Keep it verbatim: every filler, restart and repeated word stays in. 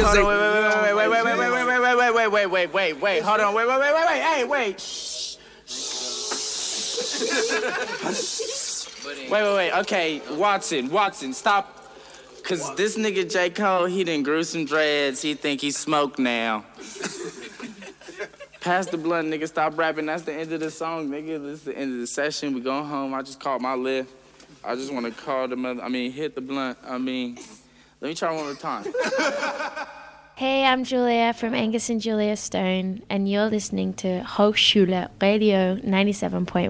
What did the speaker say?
hold say, on, wait, wait, wait, wait, wait, wait, wait, wait, wait, wait, wait, wait, wait, wait, hold on, wait, wait, wait, wait, wait, hey, wait. Shh. Wait, wait, wait, okay, Watson, Watson, stop. Cause this nigga J. Cole, he done grew some dreads, he think he smoked now. Pass the blunt, nigga, stop rapping, that's the end of the song, nigga, this is the end of the session, we going home, I just called my lift. I just wanna call the mother, I mean, hit the blunt, I mean, let me try one more time. Hey, I'm Julia from Angus and Julia Stone, and you're listening to Hochschule Radio ninety-seven point one.